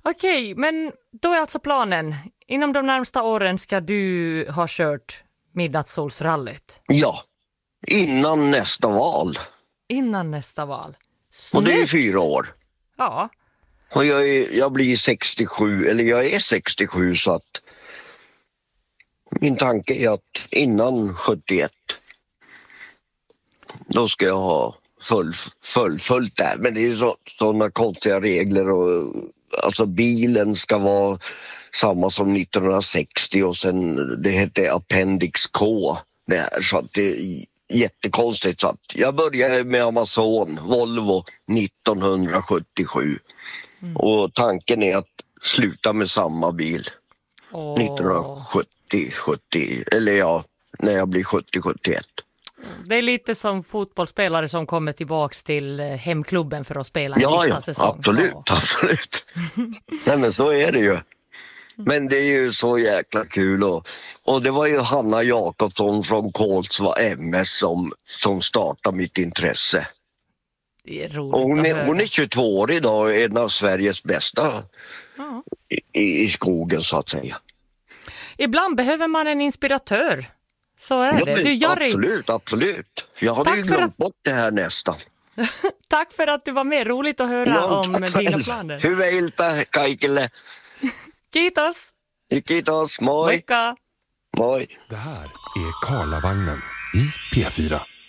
Okej, men då är alltså planen. Inom de närmsta åren ska du ha kört Midnattssolsrallyt. Ja, innan nästa val. Innan nästa val. Och det är Snyggt. 4 år. Ja. Och jag blir 67, eller jag är 67, så att min tanke är att innan 71 då ska jag ha fullföljt där. Men det är ju sådana konstiga regler, och alltså bilen ska vara samma som 1960 och sen det hette Appendix K där, så att det är jättekonstigt. Så att jag började med Amazon, Volvo 1977 och tanken är att sluta med samma bil 1970, eller ja, när jag blir 70-71. Det är lite som fotbollsspelare som kommer tillbaks till hemklubben för att spela en sista säsong. Absolut. Nej, men så är det ju. Men det är ju så jäkla kul. Och det var ju Hanna Jakobsson från Kolsva MS som startade mitt intresse. Det är roligt. Och hon är 22 år idag och är en av Sveriges bästa i skogen, så att säga. Ibland behöver man en inspiratör. Så är det. Du, Jari, absolut. Jag hade ju glömt bort det här nästan. Tack för att du var med. Roligt att höra om dina planer. Hyvää iltaa kaikille. Kiitos. Moi. Moikka. Moi. Det här är Karlavagnen i P4.